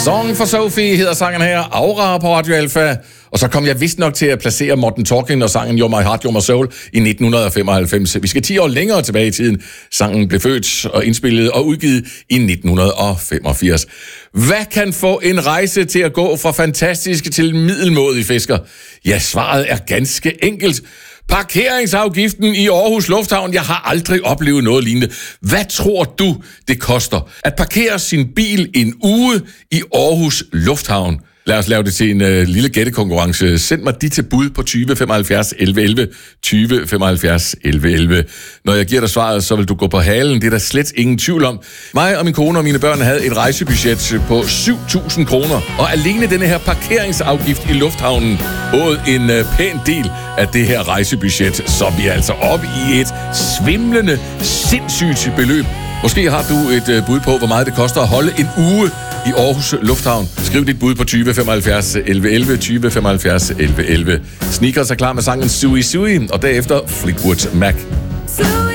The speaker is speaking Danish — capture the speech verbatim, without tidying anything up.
Song for Sophie hedder sangen her, Aura på Radio Alpha. Og så kom jeg vist nok til at placere Modern Talking og sangen You're My Heart, You're My Soul i nitten femoghalvfems. Vi skal ti år længere tilbage i tiden. Sangen blev født og indspillet og udgivet i nitten femogfirs. Hvad kan få en rejse til at gå fra fantastisk til middelmådig fisker? Ja, svaret er ganske enkelt. Parkeringsafgiften i Aarhus Lufthavn. Jeg har aldrig oplevet noget lignende. Hvad tror du, det koster at parkere sin bil en uge i Aarhus Lufthavn? Lad os lave det til en uh, lille gættekonkurrence. Send mig dit til bud på tyve femoghalvfjerds elleve elleve. tyve femoghalvfjerds elleve elleve. Når jeg giver dig svaret, så vil du gå på halen. Det er der slet ingen tvivl om. Mig og min kone og mine børn havde et rejsebudget på syv tusind kroner. Og alene denne her parkeringsafgift i lufthavnen åd en uh, pæn del af det her rejsebudget. Så vi er altså oppe i et svimlende, sindssygt beløb. Måske har du et uh, bud på, hvor meget det koster at holde en uge i Aarhus Lufthavn. Skriv dit bud på tyve femoghalvfjerds elleve elleve. tyve femoghalvfjerds elleve elleve. Sneakers er klar med sangen Sui Sui, og derefter Fleetwood Mac.